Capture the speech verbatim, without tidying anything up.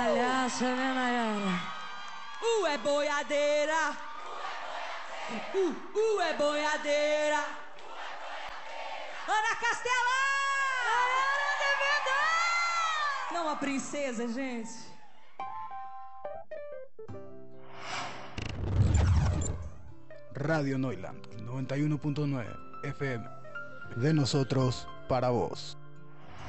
palhaça, né, Nayara? Uh, é boiadeira. Uh, uh, é boiadeira. Ana Castela! Nayara de Não, a princesa, gente. Radio Noiland noventa y uno punto nueve F M. De nosotros para vos.